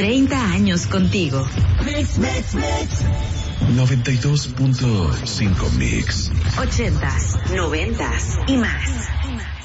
30 años contigo. Mix, mix, mix. 92.5 Mix. 80s, 90s y más.